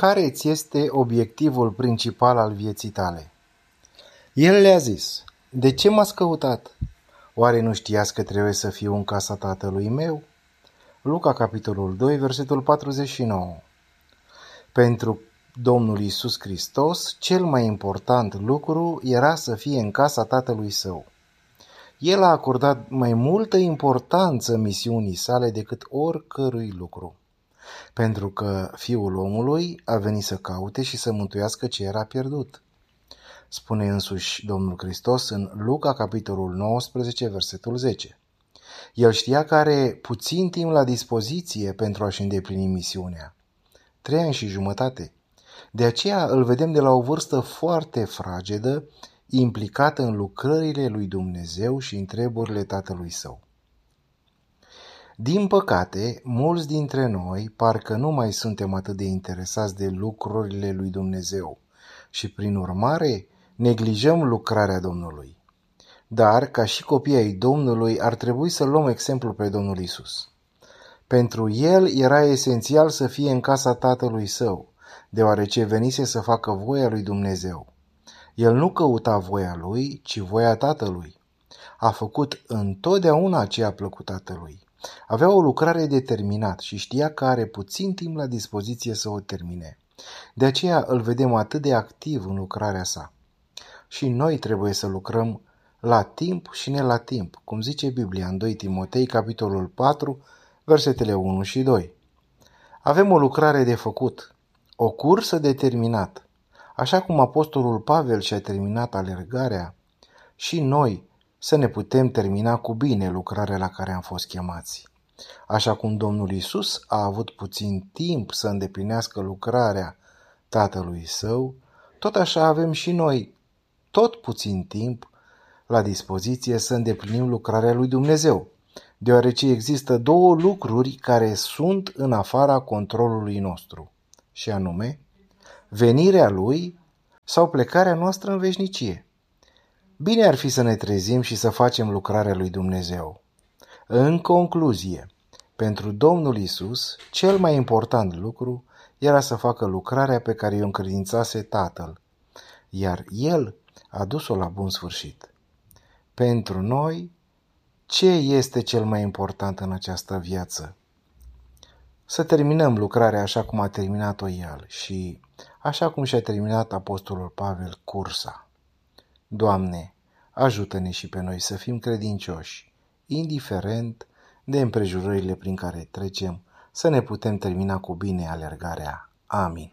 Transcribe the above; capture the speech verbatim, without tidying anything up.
care îți este obiectivul principal al vieții tale? El le-a zis: de ce m-ați căutat? Oare nu știați că trebuie să fiu în casa tatălui meu? Luca, capitolul doi, versetul patruzeci și nouă. Pentru Domnul Iisus Hristos, cel mai important lucru era să fie în casa tatălui său. El a acordat mai multă importanță misiunii sale decât oricărui lucru, pentru că Fiul omului a venit să caute și să mântuiască ce era pierdut. Spune însuși Domnul Hristos în Luca, capitolul nouăsprezece, versetul zece. El știa că are puțin timp la dispoziție pentru a-și îndeplini misiunea. Trei ani și jumătate. De aceea îl vedem de la o vârstă foarte fragedă, implicat în lucrările lui Dumnezeu și în treburile Tatălui Său. Din păcate, mulți dintre noi parcă nu mai suntem atât de interesați de lucrurile lui Dumnezeu și, prin urmare, neglijăm lucrarea Domnului. Dar, ca și copiii ai Domnului, ar trebui să luăm exemplu pe Domnul Iisus. Pentru el era esențial să fie în casa Tatălui Său, deoarece venise să facă voia lui Dumnezeu. El nu căuta voia lui, ci voia Tatălui. A făcut întotdeauna ce a plăcut Tatălui. Avea o lucrare determinată și știa că are puțin timp la dispoziție să o termine. De aceea îl vedem atât de activ în lucrarea sa. Și noi trebuie să lucrăm la timp și ne la timp, cum zice Biblia în doi Timotei, capitolul patru, versetele unu și doi. Avem o lucrare de făcut, o cursă de terminat. Așa cum apostolul Pavel și-a terminat alergarea, și noi să ne putem termina cu bine lucrarea la care am fost chemați. Așa cum Domnul Iisus a avut puțin timp să îndeplinească lucrarea Tatălui Său, tot așa avem și noi tot puțin timp la dispoziție să îndeplinim lucrarea lui Dumnezeu, deoarece există două lucruri care sunt în afara controlului nostru, și anume venirea Lui sau plecarea noastră în veșnicie. Bine ar fi să ne trezim și să facem lucrarea lui Dumnezeu. În concluzie, pentru Domnul Iisus, cel mai important lucru era să facă lucrarea pe care i-o încredințase Tatăl, iar El a dus-o la bun sfârșit. Pentru noi, ce este cel mai important în această viață? Să terminăm lucrarea așa cum a terminat-o El și așa cum și-a terminat apostolul Pavel cursa. Doamne, ajută-ne și pe noi să fim credincioși, indiferent de împrejurările prin care trecem, să ne putem termina cu bine alergarea. Amin.